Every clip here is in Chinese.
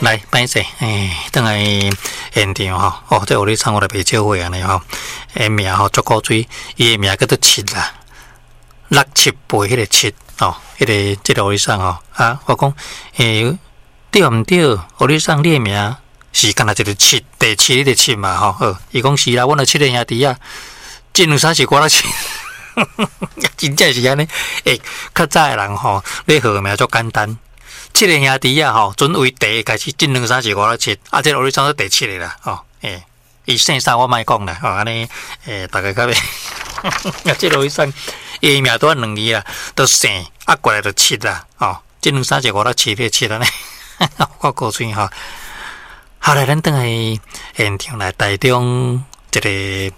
来，歹势，等来现场吼，这有咧唱我来袂少岁安尼吼，名吼足古水，伊的名叫做七啦，6、7辈迄个七哦，这个有咧唱吼我讲对毋对？有咧唱你的名是干那一个七，第七迄个七嘛吼，伊讲是啦，阮有7个兄弟啊，这两三是我咧七。真正是安尼，较早的人吼，咧号名足简单。7个兄弟啊吼，准为第一开始，这两三是我咧七，这我咧唱做第7个啦，伊姓啥我莫讲啦，安尼大家较袂，这我咧唱，伊名拄2字啦，都姓过来就七啦，这两三是我咧七，七安尼，我古锥吼。后来咱等来现场来台中一个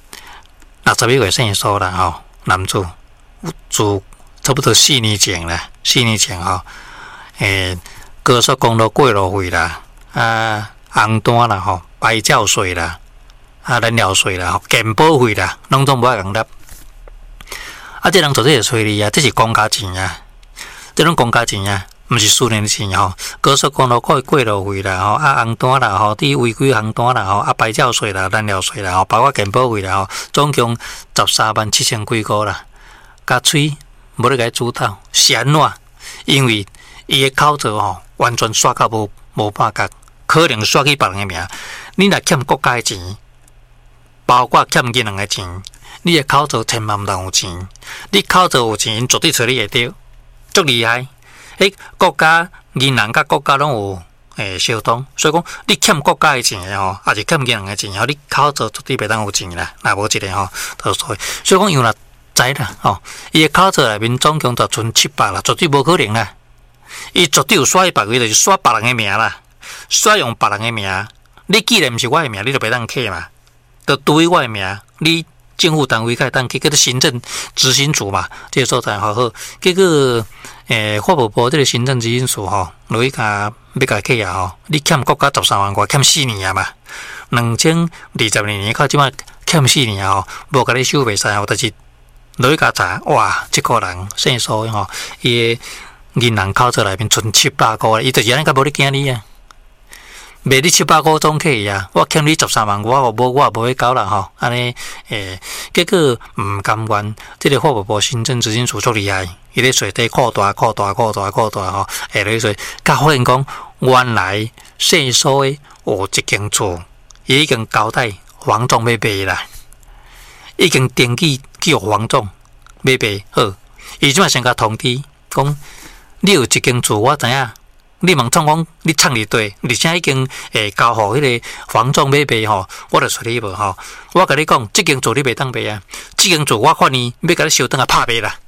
61月生疏啦吼。男主自差不多4年前啦，4年前高速公路过路费啦，红单啦吼，牌照税啦，燃料税啦，健保费啦，拢总无爱共纳。这人做这个税哩这是公家钱啊，这种公家钱啊，毋是私人的钱吼。高速公路过路费啦，红单啦，伫违规红单啦，牌照税啦，燃料税啦，包括健保费啦，总共137000几块啦。甲喙无咧甲伊主导，是安怎？因为伊的口座完全刷到无半角，可能刷去别人的名。你若欠国家的钱，包括欠银行的钱，你的口座千万毋通有钱。你口座有钱，绝对找你会到，足厉害。国家银行甲国家拢有相通，所以讲你欠国家的钱也是欠银行的钱你口座绝对袂当有钱啦。若无一个所以讲因若知啦伊的口座内面总共就剩700啦，绝对无可能啦。伊绝对有刷别个，就是刷别人的名啦，刷用别人的名。你既然毋是我的名，你就袂当去嘛，就对我的名，你政府单位才会当去，叫做行政执行署嘛，这个所在好。结果法务部这个行政执行署落去要甲去你欠国家13万块，欠4年啊嘛，2022年到即摆欠4年无甲你收袂使但是落去查，哇，这个人姓苏伊的银行口座内面剩700块，伊就是安尼，甲无咧惊你啊。卖你700块总可以啊！我欠你13万，我也无去交啦安尼结果毋甘愿，这个法务部行政执行署足厉害，伊咧随地扩大咧随，甲发现讲，原来姓苏的有一间厝，伊已经交代房仲要卖啦，已经登记叫房仲要卖好，伊即马先甲通知讲，你有一间厝，我知影。你问创讲你创伫对，而且已经交互迄个房仲要卖我就找你无我甲你讲，即间厝你袂当卖啊，即间厝我看你要甲你收转来拍卖啦。